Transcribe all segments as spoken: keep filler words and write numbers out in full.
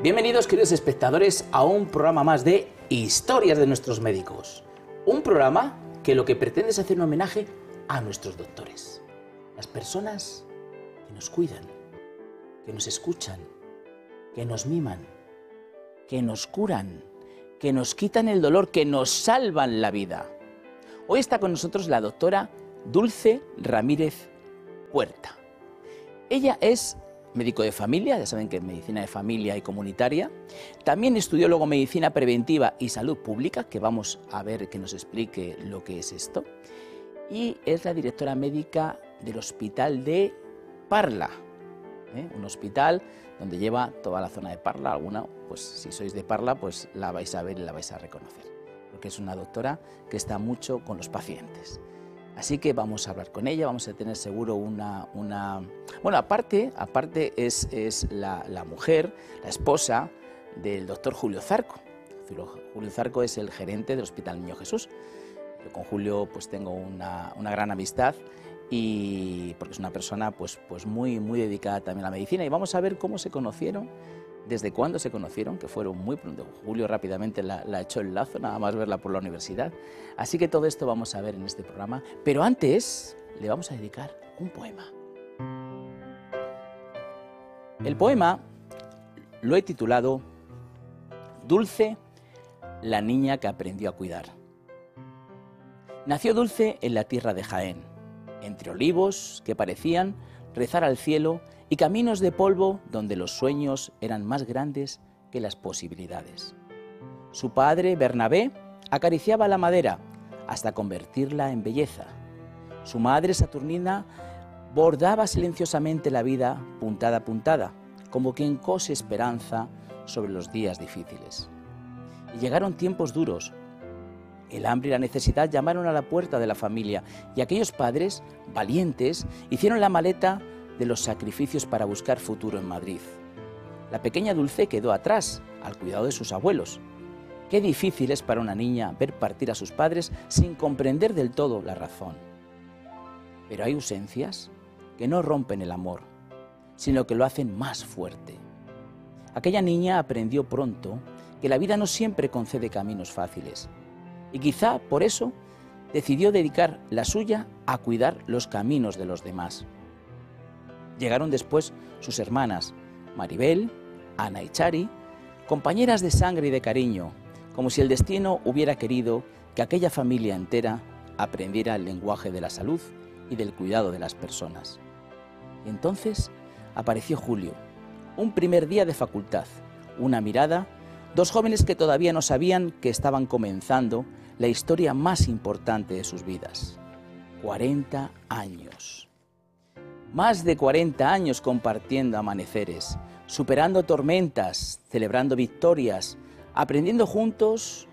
Bienvenidos, queridos espectadores, a un programa más de Historias de nuestros médicos. Un programa que lo que pretende es hacer un homenaje a nuestros doctores. Las personas que nos cuidan, que nos escuchan, que nos miman, que nos curan, que nos quitan el dolor, que nos salvan la vida. Hoy está con nosotros la doctora Dulce Ramírez Puerta. Ella es médico de familia, ya saben que medicina de familia y comunitaria. También estudió luego medicina preventiva y salud pública, que vamos a ver que nos explique lo que es esto. Y es la directora médica del Hospital de Parla, ¿eh? Un hospital donde lleva toda la zona de Parla. Alguna, pues si sois de Parla, pues la vais a ver y la vais a reconocer, porque es una doctora que está mucho con los pacientes. Así que vamos a hablar con ella, vamos a tener seguro una... una... Bueno, aparte, aparte es, es la, la mujer, la esposa del doctor Julio Zarco. Julio Zarco es el gerente del Hospital Niño Jesús. Yo con Julio pues tengo una, una gran amistad, y porque es una persona pues, pues muy, muy dedicada también a la medicina. Y vamos a ver cómo se conocieron, desde cuándo se conocieron, que fueron muy pronto. Julio rápidamente la, la echó el lazo, nada más verla por la universidad. Así que todo esto vamos a ver en este programa. Pero antes le vamos a dedicar un poema. El poema lo he titulado Dulce, la niña que aprendió a cuidar. Nació Dulce en la tierra de Jaén, entre olivos que parecían rezar al cielo y caminos de polvo donde los sueños eran más grandes que las posibilidades. Su padre, Bernabé, acariciaba la madera hasta convertirla en belleza. Su madre, Saturnina, bordaba silenciosamente la vida puntada a puntada, como quien cose esperanza sobre los días difíciles. Y llegaron tiempos duros. El hambre y la necesidad llamaron a la puerta de la familia, y aquellos padres, valientes, hicieron la maleta de los sacrificios para buscar futuro en Madrid. La pequeña Dulce quedó atrás, al cuidado de sus abuelos. Qué difícil es para una niña ver partir a sus padres sin comprender del todo la razón. Pero hay ausencias que no rompen el amor, sino que lo hacen más fuerte. Aquella niña aprendió pronto que la vida no siempre concede caminos fáciles, y quizá por eso decidió dedicar la suya a cuidar los caminos de los demás. Llegaron después sus hermanas, Maribel, Ana y Chari, compañeras de sangre y de cariño, como si el destino hubiera querido que aquella familia entera aprendiera el lenguaje de la salud y del cuidado de las personas. Y entonces apareció Julio, un primer día de facultad, una mirada, dos jóvenes que todavía no sabían que estaban comenzando la historia más importante de sus vidas. cuarenta años. Más de cuarenta años compartiendo amaneceres, superando tormentas, celebrando victorias, aprendiendo juntos,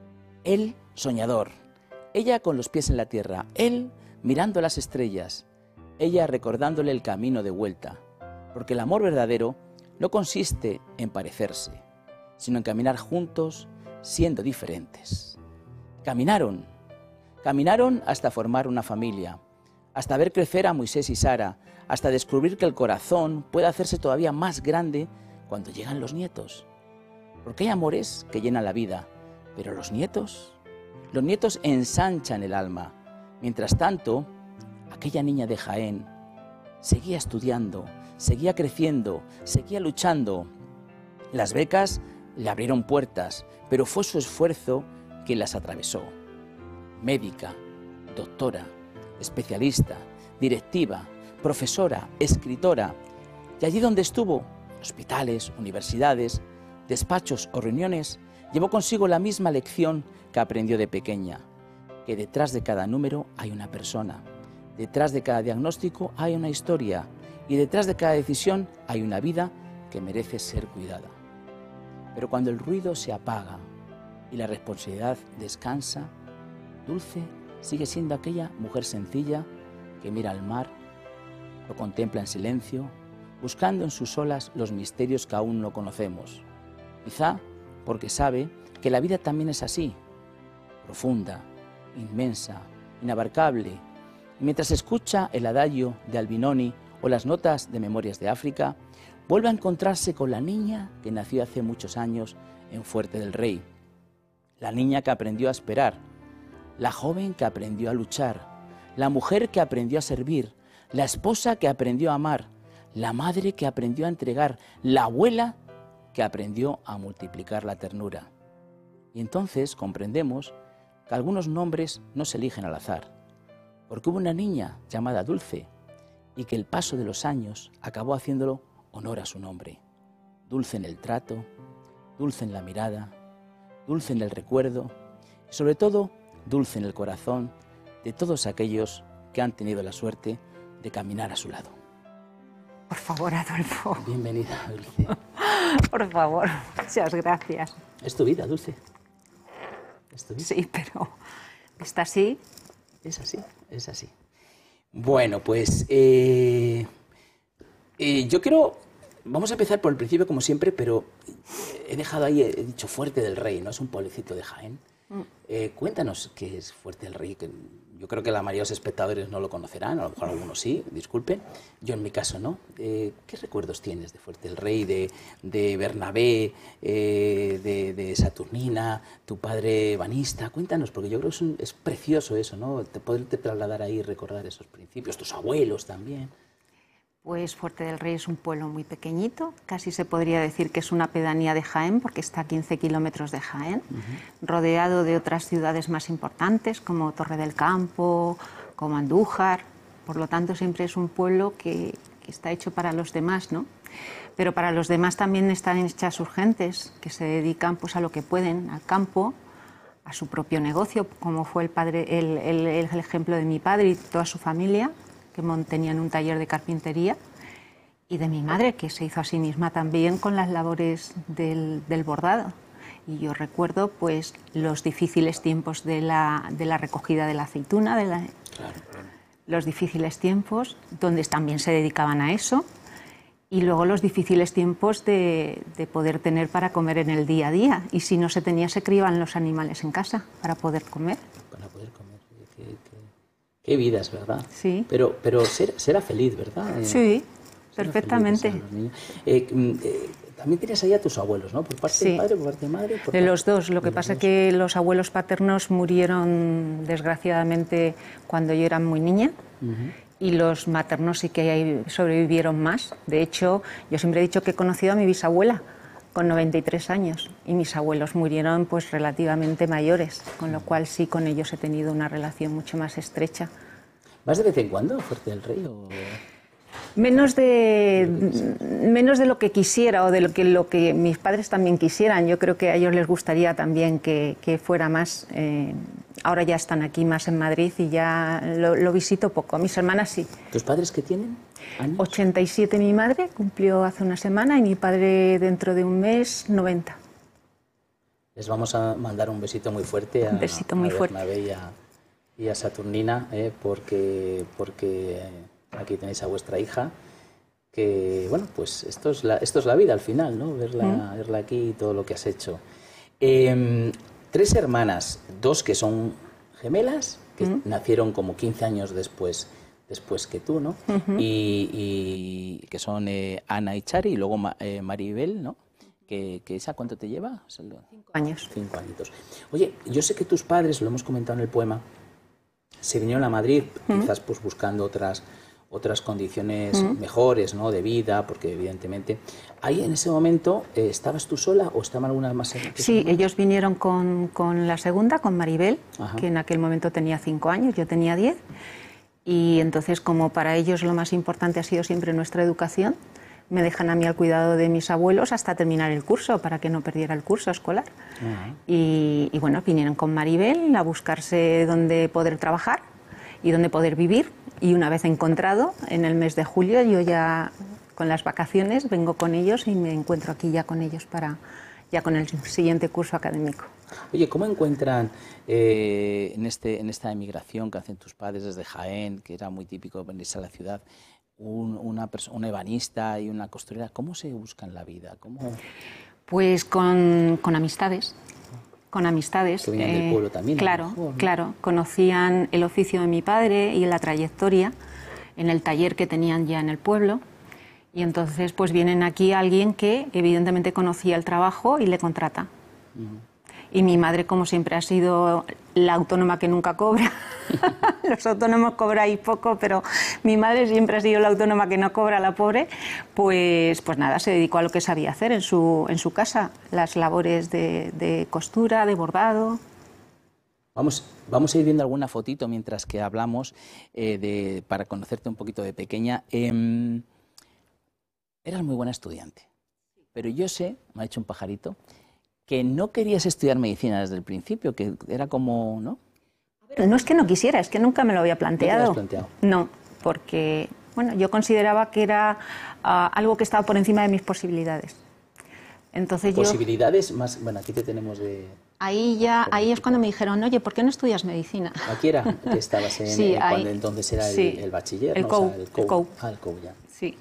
él soñador, ella con los pies en la tierra, él mirando las estrellas, ella recordándole el camino de vuelta, porque el amor verdadero no consiste en parecerse, sino en caminar juntos siendo diferentes. Caminaron, caminaron hasta formar una familia, hasta ver crecer a Moisés y Sara, hasta descubrir que el corazón puede hacerse todavía más grande cuando llegan los nietos. Porque hay amores que llenan la vida, pero los nietos, los nietos ensanchan el alma. Mientras tanto, aquella niña de Jaén seguía estudiando, seguía creciendo, seguía luchando. Las becas le abrieron puertas, pero fue su esfuerzo quien las atravesó. Médica, doctora, especialista, directiva, profesora, escritora, y allí donde estuvo, hospitales, universidades, despachos o reuniones, llevó consigo la misma lección que aprendió de pequeña, que detrás de cada número hay una persona, detrás de cada diagnóstico hay una historia, y detrás de cada decisión hay una vida que merece ser cuidada. Pero cuando el ruido se apaga y la responsabilidad descansa, Dulce sigue siendo aquella mujer sencilla que mira al mar, lo contempla en silencio, buscando en sus olas los misterios que aún no conocemos. Quizá porque sabe que la vida también es así, profunda, inmensa, inabarcable. Y mientras escucha el adagio de Albinoni o las notas de Memorias de África, vuelve a encontrarse con la niña que nació hace muchos años en Fuerte del Rey, la niña que aprendió a esperar, la joven que aprendió a luchar, la mujer que aprendió a servir, la esposa que aprendió a amar, la madre que aprendió a entregar, la abuela que aprendió a multiplicar la ternura. Y entonces comprendemos que algunos nombres no se eligen al azar, porque hubo una niña llamada Dulce y que el paso de los años acabó haciéndolo honor a su nombre. Dulce en el trato, dulce en la mirada, dulce en el recuerdo y sobre todo dulce en el corazón de todos aquellos que han tenido la suerte de caminar a su lado. Por favor, Adolfo. Bienvenida, Dulce. Por favor, muchas gracias. Es tu vida, Dulce. Es tu vida. Sí, pero ¿está así? Es así, es así. Bueno, pues eh, eh, yo quiero... Vamos a empezar por el principio, como siempre, pero he dejado ahí, he dicho Fuerte del Rey, ¿no? Es un pueblecito de Jaén. Mm. Eh, cuéntanos qué es Fuerte del Rey, que yo creo que la mayoría de los espectadores no lo conocerán, a lo mejor algunos sí, disculpen, yo en mi caso no. Eh, ¿Qué recuerdos tienes de Fuerte del Rey, de, de Bernabé, eh, de, de Saturnina, tu padre banista? Cuéntanos, porque yo creo que es, un, es precioso eso, ¿no? Te poderte trasladar ahí y recordar esos principios, tus abuelos también. Pues Fuerte del Rey es un pueblo muy pequeñito, casi se podría decir que es una pedanía de Jaén, porque está a quince kilómetros de Jaén, uh-huh. rodeado de otras ciudades más importantes, como Torre del Campo, como Andújar. Por lo tanto, siempre es un pueblo que, que está hecho para los demás, ¿no? Pero para los demás también están hechas sus gentes, que se dedican pues, a lo que pueden, al campo, a su propio negocio, como fue el, padre, el, el, el ejemplo de mi padre y toda su familia, que tenían un taller de carpintería, y de mi madre, que se hizo a sí misma también con las labores del, del bordado. Y yo recuerdo pues los difíciles tiempos de la, de la recogida de la aceituna, de la, claro, claro. los difíciles tiempos donde también se dedicaban a eso, y luego los difíciles tiempos de, de poder tener para comer en el día a día. Y si no se tenía, se criaban los animales en casa para poder comer. Para poder comer. Qué, qué, qué vidas, ¿verdad? Sí. Pero, pero ser, será feliz, ¿verdad? Sí, será perfectamente. Feliz, eh, eh, también tienes ahí a tus abuelos, ¿no? Por parte sí. de padre, por parte de madre. Por de los dos. Lo que los pasa es dos. que los abuelos paternos murieron desgraciadamente cuando yo era muy niña. Uh-huh. Y los maternos sí que sobrevivieron más. De hecho, yo siempre he dicho que he conocido a mi bisabuela con noventa y tres años y mis abuelos murieron pues relativamente mayores, con lo cual sí, con ellos he tenido una relación mucho más estrecha. ¿Vas de vez en cuando a Fuerte del Rey? O... Menos de, menos de lo que quisiera o de lo que, lo que mis padres también quisieran. Yo creo que a ellos les gustaría también que, que fuera más. Eh, ahora ya están aquí más en Madrid y ya lo, lo visito poco. Mis hermanas sí. ¿Tus padres qué tienen? ¿Años? ochenta y siete mi madre, cumplió hace una semana, y mi padre dentro de un mes, noventa. Les vamos a mandar un besito muy fuerte a, un besito muy a Bernabé fuerte. y a, y a Saturnina, eh, porque... porque aquí tenéis a vuestra hija, que, bueno, pues esto es la, esto es la vida al final, ¿no? Verla, ¿Mm? verla aquí y todo lo que has hecho. Eh, tres hermanas, dos que son gemelas, que ¿Mm? nacieron como quince años después, después que tú, ¿no? Uh-huh. y, y que son eh, Ana y Chari, y luego Ma, eh, Maribel, ¿no? Que, que esa, ¿cuánto te lleva? Cinco años. Cinco añitos. Oye, yo sé que tus padres, lo hemos comentado en el poema, se vinieron a Madrid, ¿Mm? quizás pues buscando otras... otras condiciones uh-huh. mejores, ¿no? De vida, porque evidentemente... ¿Ahí en ese momento eh, estabas tú sola o estaban algunas más? Sí, más? Ellos vinieron con, con la segunda, con Maribel, Ajá. que en aquel momento tenía cinco años, yo tenía diez, y entonces como para ellos lo más importante ha sido siempre nuestra educación, me dejan a mí al cuidado de mis abuelos hasta terminar el curso, para que no perdiera el curso escolar. Uh-huh. y, y bueno, vinieron con Maribel a buscarse dónde poder trabajar y dónde poder vivir. Y una vez encontrado, en el mes de julio, yo ya con las vacaciones vengo con ellos y me encuentro aquí ya con ellos para ya con el siguiente curso académico. Oye, ¿cómo encuentran eh, en, este, en esta emigración que hacen tus padres desde Jaén, que era muy típico venirse a la ciudad, un, una, una ebanista y una costurera, ¿cómo se buscan la vida? ¿Cómo... Pues con, con amistades. Con amistades. Que venían eh, del pueblo también. Claro, ¿no? claro. Conocían el oficio de mi padre y la trayectoria en el taller que tenían ya en el pueblo. Y entonces pues vienen aquí alguien que evidentemente conocía el trabajo y le contrata. Uh-huh. Y mi madre, como siempre, ha sido la autónoma que nunca cobra. Los autónomos cobráis poco, pero mi madre siempre ha sido la autónoma que no cobra, la pobre. Pues, pues nada, se dedicó a lo que sabía hacer en su, en su casa, las labores de, de costura, de bordado. Vamos, vamos a ir viendo alguna fotito mientras que hablamos eh, de, para conocerte un poquito de pequeña. Eh, eras muy buena estudiante, pero yo sé, me ha dicho un pajarito, que no querías estudiar medicina desde el principio, que era como, ¿no? No es que no quisiera, es que nunca me lo había planteado. ¿No te lo has planteado? No, porque bueno, yo consideraba que era uh, algo que estaba por encima de mis posibilidades. Entonces ¿Posibilidades? Yo, más, bueno, aquí te tenemos de... Ahí ya, ahí es cuando me dijeron, oye, ¿por qué no estudias medicina? Aquí era que estabas en, sí, eh, ahí, cuando entonces era el, sí, el bachiller, el ¿no? C O U, o sea, el C O U. el C O U. Ah, el C O U ya. Sí.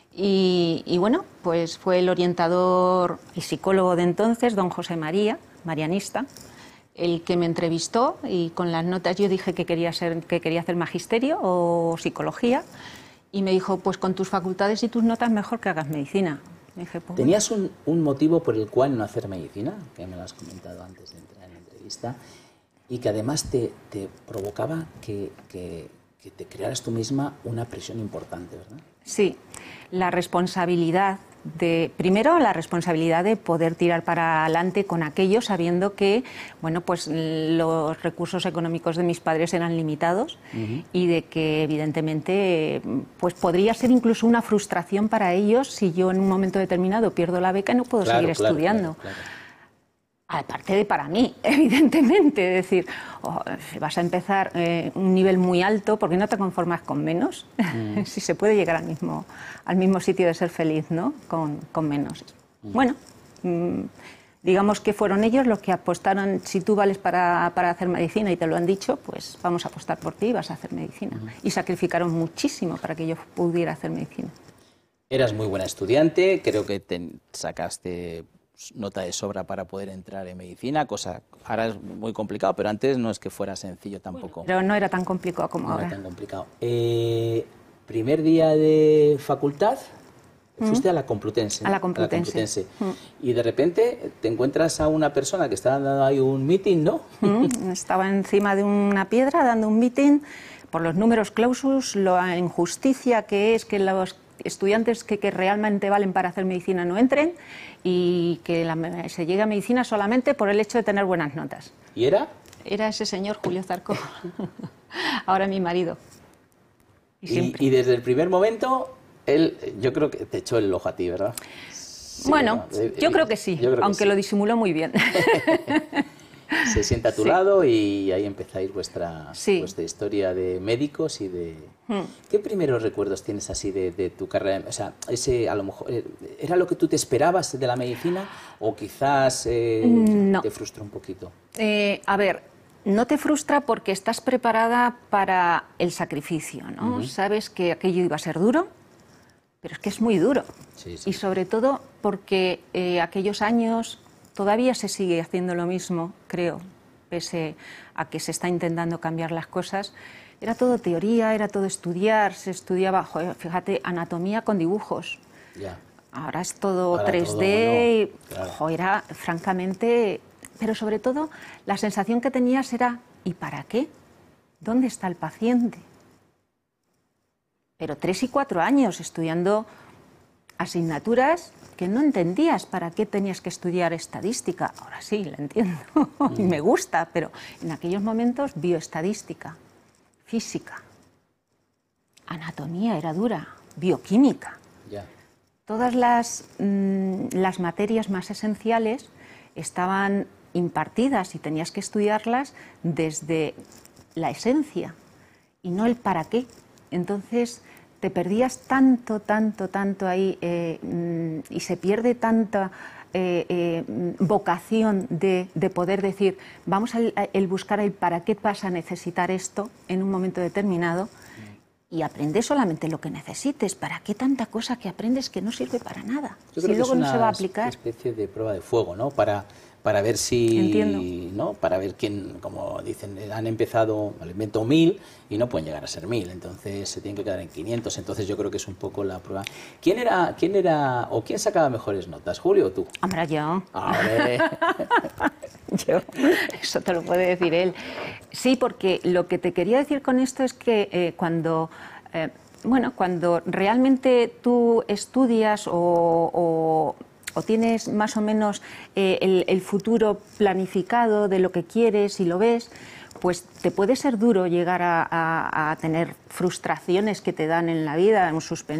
Y, y bueno, pues fue el orientador y psicólogo de entonces, don José María, marianista, el que me entrevistó y con las notas yo dije que quería, ser, que quería hacer magisterio o psicología y me dijo, pues con tus facultades y tus notas mejor que hagas medicina. Me dije, pues, ¿Tenías un, un motivo por el cual no hacer medicina? Que me lo has comentado antes de entrar en la entrevista y que además te, te provocaba que, que, que te crearas tú misma una presión importante, ¿verdad? Sí, la responsabilidad de, primero la responsabilidad de poder tirar para adelante con aquello sabiendo que, bueno, pues los recursos económicos de mis padres eran limitados uh-huh. y de que evidentemente pues podría ser incluso una frustración para ellos si yo en un momento determinado pierdo la beca y no puedo claro, seguir claro, estudiando. Claro, claro. Aparte de para mí, evidentemente, es decir, oh, vas a empezar eh, un nivel muy alto, ¿por qué no te conformas con menos? Mm. Si se puede llegar al mismo, al mismo sitio de ser feliz, ¿no? Con, con menos. Mm. Bueno, mmm, digamos que fueron ellos los que apostaron, si tú vales para, para hacer medicina y te lo han dicho, pues vamos a apostar por ti y vas a hacer medicina. Mm. Y sacrificaron muchísimo para que yo pudiera hacer medicina. Eras muy buena estudiante, creo que te sacaste nota de sobra para poder entrar en medicina, cosa ahora es muy complicado, pero antes no es que fuera sencillo tampoco. Pero no era tan complicado como no ahora. No era tan complicado. Eh, primer día de facultad, fuiste ¿Mm? a la Complutense. A la Complutense. A la Complutense. ¿Mm? Y de repente te encuentras a una persona que está dando ahí un meeting, ¿no? ¿Mm? Estaba encima de una piedra dando un meeting por los números clausus, la injusticia que es que los estudiantes que, que realmente valen para hacer medicina no entren y que la, se llegue a medicina solamente por el hecho de tener buenas notas. ¿Y era? Era ese señor Julio Zarco, ahora mi marido. Y, y, y desde el primer momento, él, yo creo que te echó el ojo a ti, ¿verdad? Sí, bueno, ¿no? yo creo que sí, creo aunque que sí. Lo disimuló muy bien. Se sienta a tu sí. lado y ahí empezáis vuestra, sí. vuestra historia de médicos y de... Hmm. ¿Qué primeros recuerdos tienes así de, de tu carrera? O sea, ese a lo mejor ¿era lo que tú te esperabas de la medicina o quizás eh, no. te frustró un poquito? Eh, a ver, no te frustra porque estás preparada para el sacrificio, ¿no? Uh-huh. Sabes que aquello iba a ser duro, pero es que es muy duro. Sí, sí. Y sobre todo porque eh, aquellos años... Todavía se sigue haciendo lo mismo, creo, pese a que se está intentando cambiar las cosas. Era todo teoría, era todo estudiar, se estudiaba, joder, fíjate, anatomía con dibujos. Ya. Ahora es todo Ahora tres D, todo, bueno, claro. joder, era francamente... Pero sobre todo, la sensación que tenías era, ¿y para qué? ¿Dónde está el paciente? Pero tres y cuatro años estudiando asignaturas que no entendías para qué tenías que estudiar estadística. Ahora sí, la entiendo y me gusta, pero en aquellos momentos bioestadística, física, anatomía era dura, bioquímica. Yeah. Todas las, mmm, las materias más esenciales estaban impartidas y tenías que estudiarlas desde la esencia y no el para qué. Entonces te perdías tanto, tanto, tanto ahí eh, y se pierde tanta eh, eh, vocación de, de poder decir, vamos a el buscar el para qué vas a necesitar esto en un momento determinado y aprende solamente lo que necesites. ¿Para qué tanta cosa que aprendes que no sirve para nada? Yo creo si luego que es no se va a aplicar. Una especie de prueba de fuego, ¿no? Para, para ver si, Entiendo. ¿no? Para ver quién, como dicen, han empezado, al invento mil y no pueden llegar a ser mil, entonces se tienen que quedar en quinientos, entonces yo creo que es un poco la prueba. ¿Quién era, quién era, o quién sacaba mejores notas, Julio o tú? Hombre, yo. ¡Hombre! Yo, eso te lo puede decir él. Sí, porque lo que te quería decir con esto es que eh, cuando... Eh, Bueno, cuando realmente tú estudias o, o, o tienes más o menos eh, el, el futuro planificado de lo que quieres y lo ves, pues te puede ser duro llegar a, a, a tener frustraciones que te dan en la vida, un suspenso.